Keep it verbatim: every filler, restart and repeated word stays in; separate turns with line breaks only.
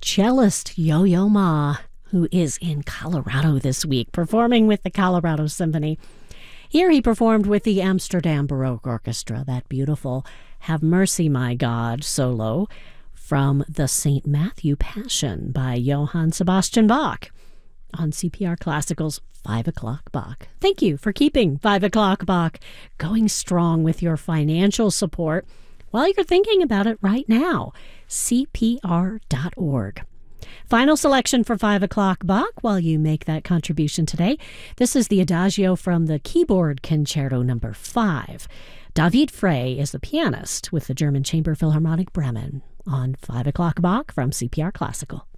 cellist Yo-Yo Ma, who is in Colorado this week, performing with the Colorado Symphony. Here he performed with the Amsterdam Baroque Orchestra, that beautiful Have Mercy, My God solo from the Saint Matthew Passion by Johann Sebastian Bach on C P R Classical's five o'clock Bach. Thank you for keeping five o'clock Bach going strong with your financial support while you're thinking about it right now. C P R dot org. Final selection for five o'clock Bach while you make that contribution today. This is the Adagio from the Keyboard Concerto number five. David Frey is the pianist with the German Chamber Philharmonic Bremen on five o'clock Bach from C P R Classical.